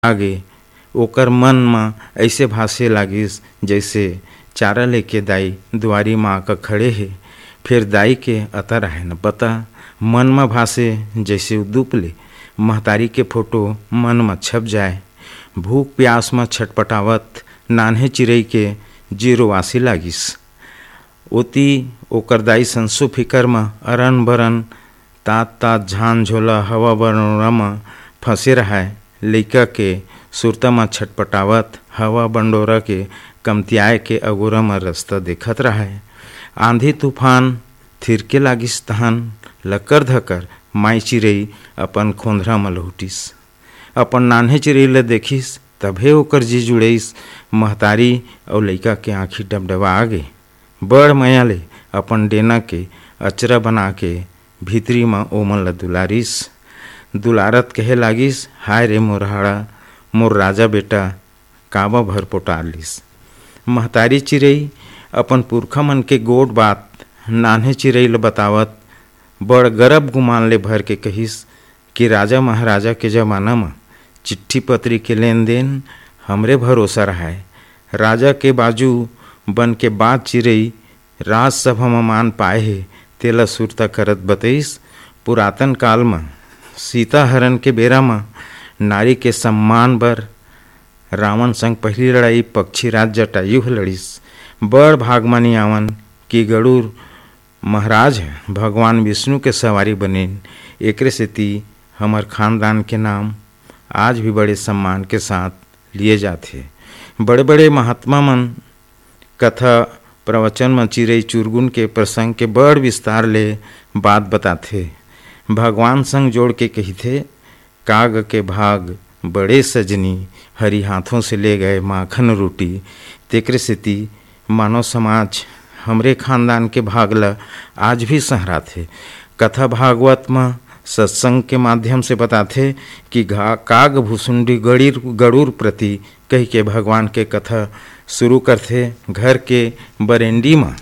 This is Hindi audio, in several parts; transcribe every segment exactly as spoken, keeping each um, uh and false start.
आगे ओकर मन म ऐसे भासे लागिस जैसे चारा लेके दाई दुआरी म आकर खड़े हे। फिर दाई के अता रहे न पता, मन म भासे जैसे उदूप ले महतारी के फोटो मन म छप जाए। भूख प्यास म छटपटावत नान्हे चिरई के जीरोवासी लागिस। ओती ओकर दाई संसु फिकर म अरन बरन तात तात झान झोला हवा बनोरा म फंसे रहाय। लइका के सुरता म छटपटावत हवा बंडोरा के कमतियाए के अगोरा म रास्ता देखत रहाय। आंधी तूफान थिरके लागिस तहन लकर धकर माई चिरई अपन खोंधरा म लहुटिस। अपन नान्हे चिरई ल देखिस तभे ओकर जी जुड़इस। महतारी अउ लइका के आँखी डबडबा गे। बड़ माया ले अपन डेना के अचरा बना के भीतरी म ओमन ल दुलारिस। दुलारत कहे लागिस, हाय रे मोरहाड़ा, मोर राजा बेटा काबा भर पोटारलिस। महतारी चिरई अपन पुरखा मन के गोट बात नान्हे चिरई ल बतावत बड़ गरब गुमान ले भर के कहिस कि राजा महाराजा के जमाना म चिट्ठी पत्री के लेन देन हमरे भरोसा रहाय। राजा के बाजू बन के बात चिरई राजसभा म मान पाए हे तेला सुरता करत बतइस। पुरातन काल म सीता हरण के बेरा म नारी के सम्मान बर रावण संग पहली लड़ाई पक्षीराज जटायु लड़िस। बड़ भागमानी आवन कि गरुड़ महाराज भगवान विष्णु के सवारी बनेन। एकरे सेती हमर खानदान के नाम आज भी बड़े सम्मान के साथ लिए जाथे। बड़े बड़े महात्मा मन कथा प्रवचन में चिरई चुरगुन के प्रसंग के बड़ विस्तार ले बात बताथे। भगवान संग जोड़ के कहिथे, काग के भाग बड़े सजनी हरी हाथों से ले गए माखन रोटी। तेकरे सेती मानव समाज हमरे खानदान के भाग ल आज भी सहराथे। कथा भागवत में सत्संग के माध्यम से बताथे कि काग भुसुंडी गड़ीर गरुड़ प्रति कह के भगवान के कथा शुरू करथे। घर के बरेंडी में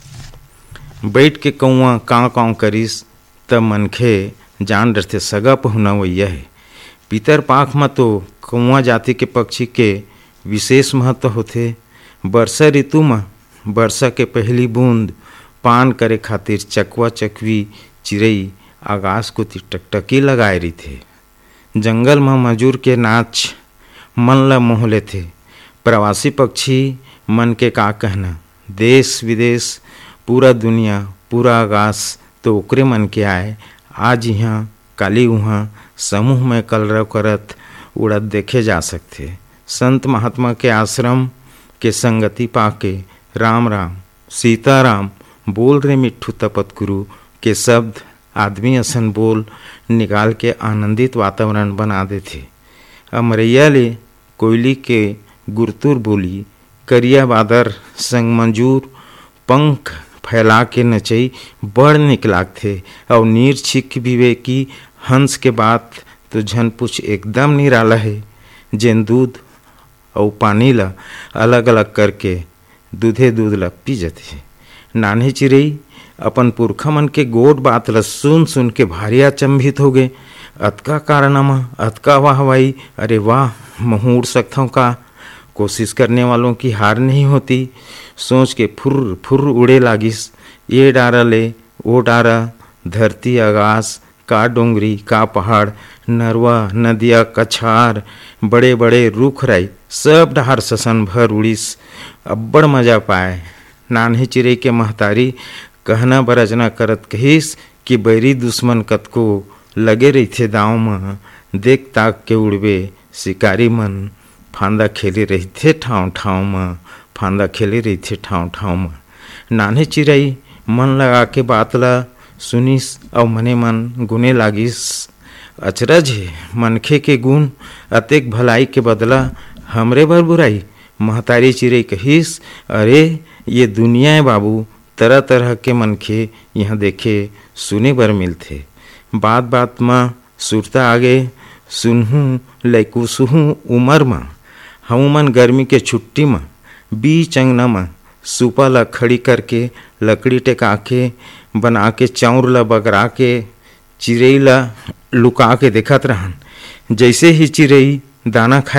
बैठ के कौआ काँव काँव करिस तब मनखे जान डरथे सगा पहुना वैया है। पितर पाख में तो कौआ जाति के पक्षी के विशेष महत्व होथे। वर्षा ऋतु में वर्षा के पहली बूंद पान करे खातिर चकवा चकवी चिरई आकाश को टकटकी लगाए रही थे। जंगल में मजूर के नाच मन ल मोह लेथे। प्रवासी पक्षी मन के का कहना, देश विदेश पूरा दुनिया पूरा आकाश तो ओकरे मन के आए। आज यहाँ काली उहाँ समूह में कलरव करत उड़त देखे जा सकते। संत महात्मा के आश्रम के संगति पाके राम राम सीताराम बोल रे मिट्ठू तपत गुरु के शब्द आदमी असन बोल निकाल के आनंदित वातावरण बना देथे। अमरैया ले कोयली के गुरतुर बोली करिया बादर संग मंजूर पंख फैला के नचई बड़ निक लागथे। और नीर छिक विवेकी हंस के बात तो झन पूछ एकदम निराला है। जेन दूध और पानी ला अलग अलग करके दूधे दूध ला पी जाथे। नान्हे चिरई अपन पुरखा मन के गोट बात ला सुन सुन के भारी अचंभित हो गए। अतका कारनामा अतका वाहवाई, अरे वाह महू उड़ सकता हूँ का। कोशिश करने वालों की हार नहीं होती सोच के फुर फुर उड़े लागिस। ये डारा ले वो डारा, धरती आकाश का डोंगरी का पहाड़, नरवा नदिया कछार बड़े बड़े रुख राई सब डहार ससन भर उड़िस। अब्बड़ मजा पाए। नान्हे चिरई के महतारी कहना बरजना करत कहिस कि बैरी दुश्मन कतको लगे रहिथे दाव में देख ताक के उड़बे शिकारी मन फांदा खेले रहिथे ठाव ठाव में फांदा खेले रहिथे ठाव ठाव में। नान्हे चिरई मन लगा के बात ला सुनिस और मने मन गुने लागिस। अचरज है मनखे के गुण अतेक भलाई के बदला हमरे बर बुराई। महतारी चिरई कहिस, अरे ये दुनिया है बाबू, तरह तरह के मनखे यहाँ देखे सुने बर मिलथे। बात बात में सुरता आगे सुनहूँ लैकू सुहूँ उमर में हम मन गर्मी के छुट्टी में बीच अंगना में सुपा ला खड़ी करके लकड़ी टेका के बना के चाउर ला बगरा के चिरई ला लुका के देखत रहन। जैसे ही चिरई दाना खाए